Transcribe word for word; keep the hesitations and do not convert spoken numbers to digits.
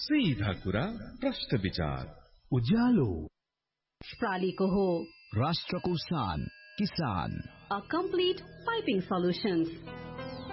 सीधा कुरा प्रश्न विचार उज्यालो प्रालीको हो राष्ट्रको शान किसान A complete piping solutions